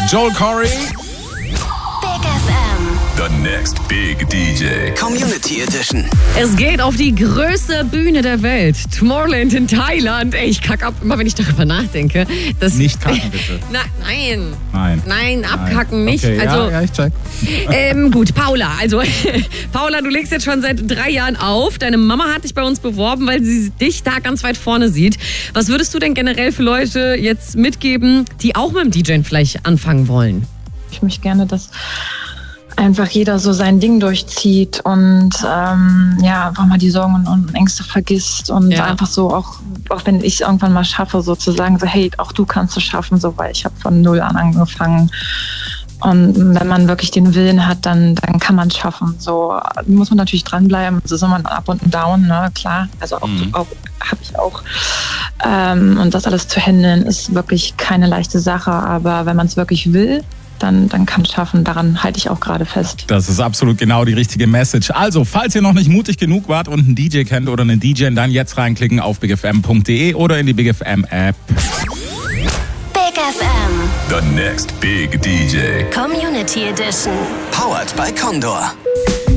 Joel Corey. Big FM. The next big DJ. Community Edition. Es geht auf die größte Bühne der Welt. Tomorrowland in Thailand. Ey, ich kack ab, immer wenn ich darüber nachdenke. Nicht kacken, bitte. Nein, abkacken nicht. Okay, also, ja, ich check. Gut, Paula. Also, Paula, du legst jetzt schon seit 3 Jahren auf. Deine Mama hat dich bei uns beworben, weil sie dich da ganz weit vorne sieht. Was würdest du denn generell für Leute jetzt mitgeben, die auch mit dem DJen vielleicht anfangen wollen? Ich möchte gerne, dass einfach jeder so sein Ding durchzieht und einfach mal die Sorgen und Ängste vergisst und einfach so, auch wenn ich es irgendwann mal schaffe, sozusagen so, hey, auch du kannst es schaffen, so, weil ich habe von 0 an angefangen. Und wenn man wirklich den Willen hat, dann kann man es schaffen. So muss man natürlich dranbleiben. So ist man up und down, ne, klar. Also auch habe ich auch. Und das alles zu handeln ist wirklich keine leichte Sache. Aber wenn man es wirklich will, dann kann es schaffen. Daran halte ich auch gerade fest. Das ist absolut genau die richtige Message. Also, falls ihr noch nicht mutig genug wart und einen DJ kennt oder eine DJ, dann jetzt reinklicken auf bigfm.de oder in die Big FM App. Big FM. The next big DJ. Community Edition. Powered by Condor.